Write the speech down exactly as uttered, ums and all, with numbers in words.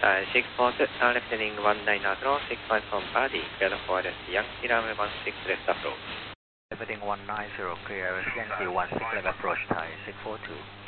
Thai six four two, uh, left heading one nine zero, six five from Padi, clear for the Yankee runway one six left approach. Left heading one nine zero, clear, Yankee one six left approach, Thai six four two.